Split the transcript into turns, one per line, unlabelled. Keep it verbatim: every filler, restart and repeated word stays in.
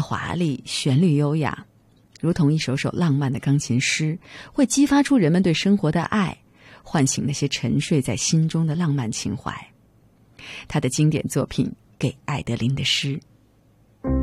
华丽，旋律优雅，如同一首首浪漫的钢琴诗，会激发出人们对生活的爱，唤醒那些沉睡在心中的浪漫情怀。他的经典作品《给艾德琳的诗》